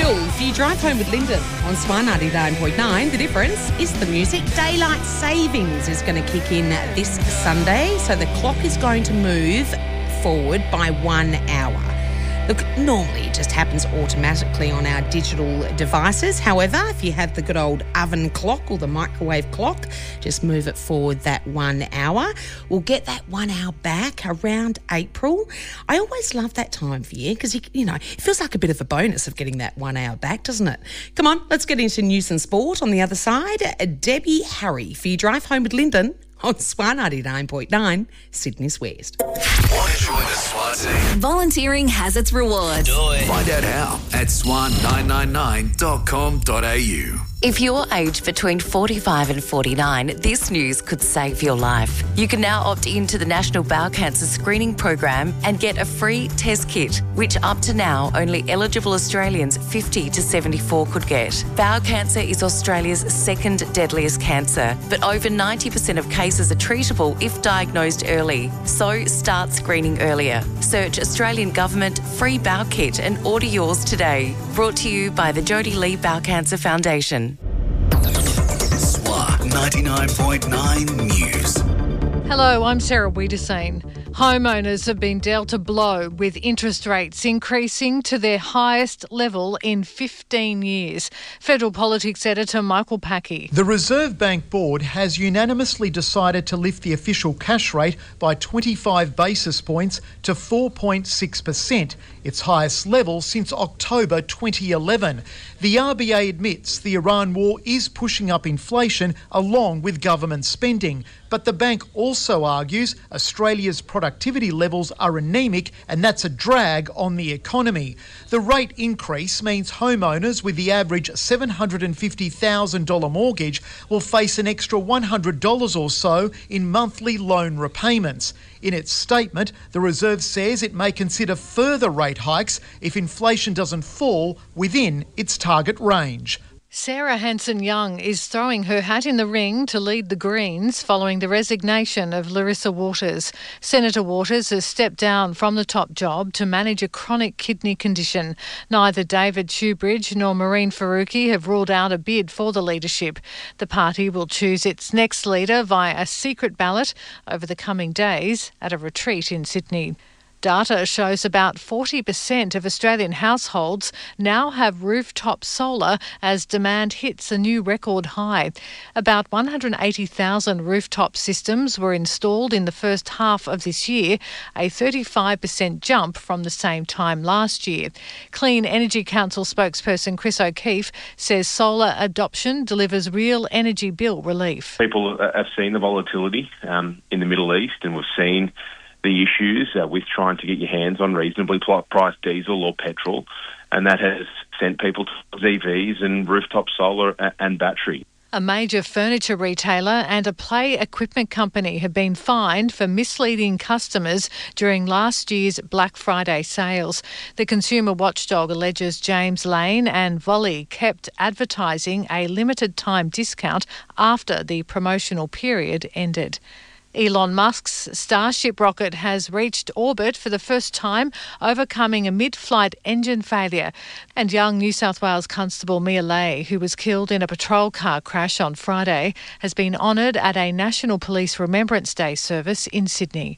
Cool. If you drive home with Lyndon on Swan 99.9, the difference is the music. Daylight savings is going to kick in this Sunday, so the clock is going to move forward by 1 hour. Look, normally it just happens automatically on our digital devices. However, if you have the good old oven clock or the microwave clock, just move it forward that 1 hour. We'll get that 1 hour back around April. I always love that time of year because, it feels like a bit of a bonus of getting that 1 hour back, doesn't it? Come on, let's get into news and sport. On the other side, Debbie Harry for your drive home with Lyndon on Swan 99.9, Sydney's West. Want to join the SWAT team? Volunteering has its rewards. Do it. Find out how at swan999.com.au. If you're aged between 45 and 49, this news could save your life. You can now opt into the National Bowel Cancer Screening Program and get a free test kit, which up to now only eligible Australians 50 to 74 could get. Bowel cancer is Australia's second deadliest cancer, but over 90% of cases are treatable if diagnosed early. So start screening earlier. Search Australian Government Free Bowel Kit and order yours today. Brought to you by the Jodie Lee Bowel Cancer Foundation. SWAT 99.9 News. Hello, I'm Sarah Wiederseen. Homeowners have been dealt a blow with interest rates increasing to their highest level in 15 years. Federal Politics Editor Michael Packey. The Reserve Bank Board has unanimously decided to lift the official cash rate by 25 basis points to 4.6%, its highest level since October 2011. The RBA admits the Iran war is pushing up inflation along with government spending, but the bank also argues Australia's productivity levels are anemic and that's a drag on the economy. The rate increase means homeowners with the average $750,000 mortgage will face an extra $100 or so in monthly loan repayments. In its statement, the Reserve says it may consider further rate hikes if inflation doesn't fall within its target range. Sarah Hanson-Young is throwing her hat in the ring to lead the Greens following the resignation of Larissa Waters. Senator Waters has stepped down from the top job to manage a chronic kidney condition. Neither David Shoebridge nor Maureen Faruqi have ruled out a bid for the leadership. The party will choose its next leader via a secret ballot over the coming days at a retreat in Sydney. Data shows about 40% of Australian households now have rooftop solar as demand hits a new record high. About 180,000 rooftop systems were installed in the first half of this year, a 35% jump from the same time last year. Clean Energy Council spokesperson Chris O'Keefe says solar adoption delivers real energy bill relief. People have seen the volatility in the Middle East, and we've seen the issues with trying to get your hands on reasonably priced diesel or petrol, and that has sent people to EVs and rooftop solar and battery. A major furniture retailer and a play equipment company have been fined for misleading customers during last year's Black Friday sales. The consumer watchdog alleges James Lane and Volley kept advertising a limited time discount after the promotional period ended. Elon Musk's Starship rocket has reached orbit for the first time, overcoming a mid-flight engine failure. And young New South Wales Constable Mia Lay, who was killed in a patrol car crash on Friday, has been honoured at a National Police Remembrance Day service in Sydney.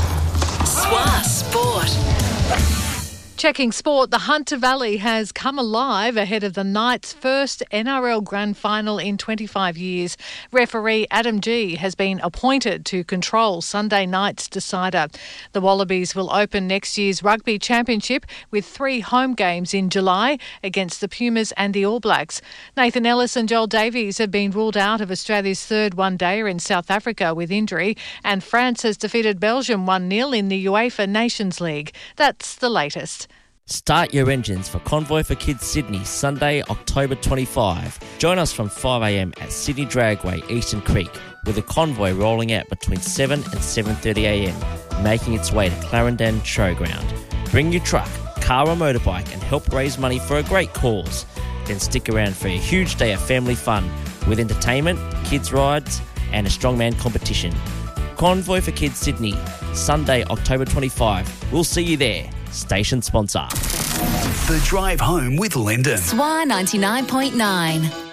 SWAT Sport. Checking sport, the Hunter Valley has come alive ahead of the Knights' first NRL Grand Final in 25 years. Referee Adam G has been appointed to control Sunday night's decider. The Wallabies will open next year's Rugby Championship with 3 home games in July against the Pumas and the All Blacks. Nathan Ellis and Joel Davies have been ruled out of Australia's third one-dayer in South Africa with injury, and France has defeated Belgium 1-0 in the UEFA Nations League. That's the latest. Start your engines for Convoy for Kids Sydney, Sunday, October 25. Join us from 5am at Sydney Dragway, Eastern Creek, with a convoy rolling out between 7 and 7:30am, making its way to Clarendon Showground. Bring your truck, car or motorbike and help raise money for a great cause. Then stick around for a huge day of family fun with entertainment, kids rides and a strongman competition. Convoy for Kids Sydney, Sunday, October 25. We'll see you there. Station sponsor. The Drive Home with Lyndon. SWA 99.9.